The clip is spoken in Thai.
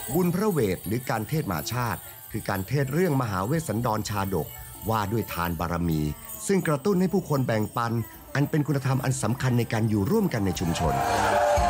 บุญพระเวทหรือการเทศมหาชาติคือการเทศเรื่องมหาเวสสันดรชาดกว่าด้วยทานบารมีซึ่งกระตุ้นให้ผู้คนแบ่งปันอันเป็นคุณธรรมอันสำคัญในการอยู่ร่วมกันในชุมชน